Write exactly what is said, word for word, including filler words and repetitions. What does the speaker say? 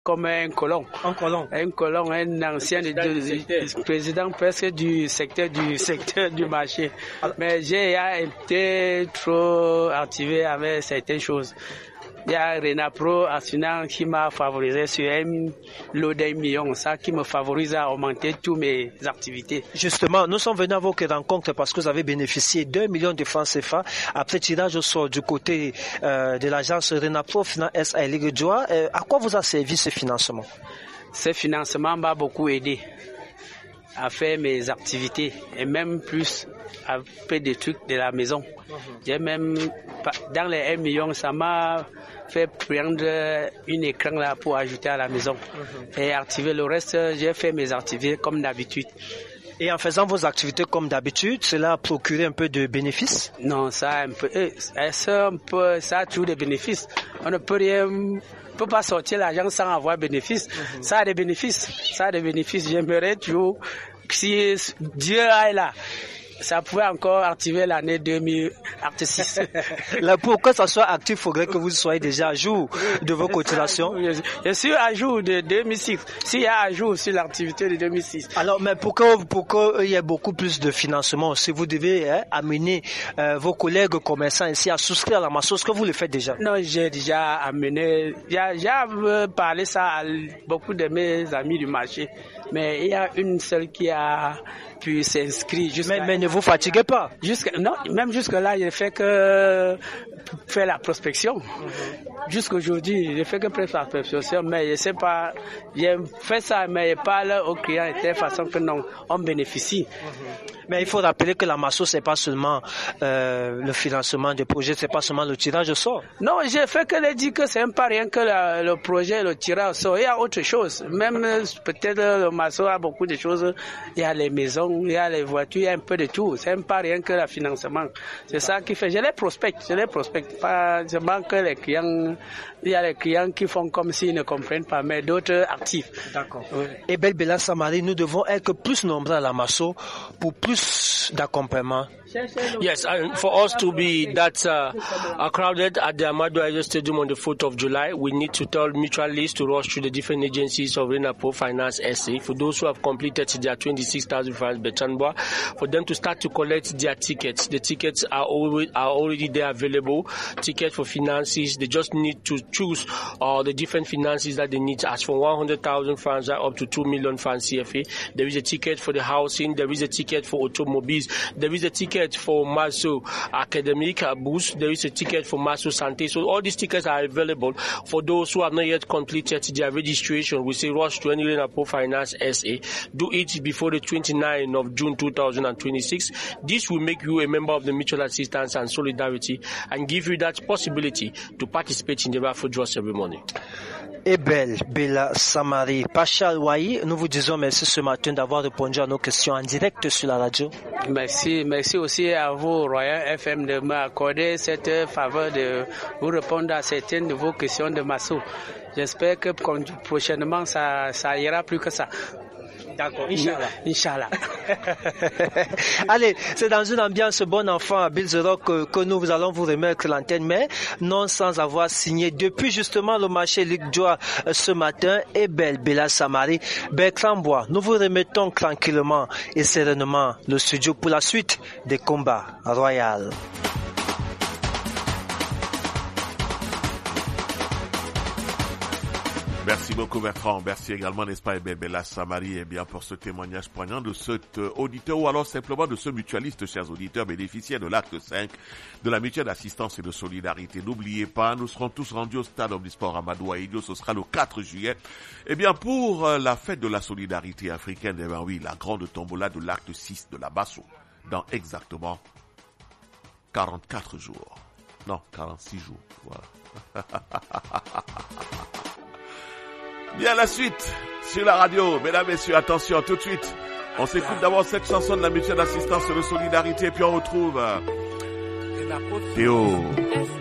comme un colon. Un colon. Un colon, un ancien de, de, président presque du secteur du secteur du marché. Alors, mais j'ai été trop activé avec certaines choses. Il y a Renapro Assurance qui m'a favorisé sur un lot d'un million, ça qui me favorise à augmenter toutes mes activités. Justement, nous sommes venus à votre rencontre parce que vous avez bénéficié d'un million de francs C F A après tirage au sort du côté euh, de l'agence Renapro Finance S A Ligue Joie. Euh, à quoi vous a servi ce financement? Ce financement m'a beaucoup aidé à faire mes activités et même plus à faire des trucs de la maison. Mmh. J'ai même, dans les un million, ça m'a fait prendre un écran là pour ajouter à la maison mmh. et activer le reste. J'ai fait mes activités comme d'habitude. Et en faisant vos activités comme d'habitude, cela a procuré un peu de bénéfices? Non, ça un peu, ça, un peu, ça a toujours des bénéfices. On ne peut rien, on peut pas sortir l'argent sans avoir bénéfices. Mmh. Ça a des bénéfices, ça a des bénéfices. J'aimerais toujours, si Dieu est là, ça pouvait encore activer l'année deux mille six. Là, pour que ça soit actif, il faudrait que vous soyez déjà à jour de vos cotisations. Je suis à jour de deux mille six. S'il y a à jour sur l'activité de deux mille six. Alors, mais pour que, pour qu'il y ait beaucoup plus de financement, si vous devez hein, amener euh, vos collègues commerçants ici à souscrire à la Masso, est-ce que vous le faites déjà? Non, j'ai déjà amené, j'ai, j'ai parlé ça à beaucoup de mes amis du marché. Mais il y a une seule qui a pu s'inscrire. Mais, mais ne vous fatiguez pas. Jusqu'à, non, même jusque-là, je ne fais que faire la prospection. Mm-hmm. Jusqu'aujourd'hui, je fais que faire la prospection, mais je ne sais pas, j'ai fait ça, mais je parle aux clients de telle façon que non, on bénéficie. Mm-hmm. Mais il faut rappeler que la Masso, c'est pas seulement euh, le financement des projets, c'est pas seulement le tirage au sort. Non, j'ai fait que le dire que c'est pas rien que la, le projet, le tirage au sort. Il y a autre chose. Même peut-être le Masso a beaucoup de choses. Il y a les maisons, il y a les voitures, il y a un peu de tout. C'est pas rien que le financement. C'est ça qui fait. Je les prospecte, je les prospecte. Pas seulement que les clients. Il y a les clients qui font comme s'ils ne comprennent pas, mais d'autres actifs. D'accord. Oui. Et Belle Bella Samari, nous devons être plus nombreux à la Masso pour plus d'accompagnement. Yes, and for us to be that uh, uh, crowded at the Amadou Ayo Stadium on the fourth of July, we need to tell mutualists to rush through the different agencies of Renapro Finance S A. For those who have completed their twenty-six thousand francs Betchanbois, for them to start to collect their tickets. The tickets are already, are already there available. Tickets for finances, they just need to choose uh, the different finances that they need. As from one hundred thousand francs up to two million francs C F A. There is a ticket for the housing, there is a ticket for automobiles, there is a ticket for Masso Academic Boost, there is a ticket for Masso Santé. So all these tickets are available for those who have not yet completed their registration. We say rush to any Renapro Finance S A. Do it before the twenty-ninth of June two thousand twenty-six. This will make you a member of the Mutual Assistance and Solidarity and give you that possibility to participate in the raffle draw ceremony. Et Belle Bella Samari, Pacha Ouahi, nous vous disons merci ce matin d'avoir répondu à nos questions en direct sur la radio. Merci, merci aussi à vous, Royal F M, de m'accorder cette faveur de vous répondre à certaines de vos questions de Masso. J'espère que prochainement, ça, ça ira plus que ça. D'accord, Inch'Allah. Inch'Allah. Allez, c'est dans une ambiance bon enfant à Bill The Rock que, que nous allons vous remettre l'antenne, mais non sans avoir signé depuis justement le marché Ligue Joie ce matin. Et Belle Bella Samari, Bertrand Bois, nous vous remettons tranquillement et sereinement le studio pour la suite des combats royaux. Merci beaucoup Bertrand, merci également n'est-ce pas Belle Bella Samari eh bien pour ce témoignage poignant de cet auditeur ou alors simplement de ce mutualiste, chers auditeurs, bénéficiaires de l'acte cinq de la mutuelle d'assistance et de solidarité. N'oubliez pas, nous serons tous rendus au stade omnisport Amadou Aïdio, ce sera le quatre juillet. Eh bien pour la fête de la solidarité africaine, eh bien oui, la grande tombola de l'acte six de la Basso, dans exactement quarante-quatre jours. Non, quarante-six jours, voilà. Bien la suite sur la radio, mesdames, messieurs, attention tout de suite. On s'écoute d'abord cette chanson de la mutuelle d'assistance et de solidarité et puis on retrouve Théo.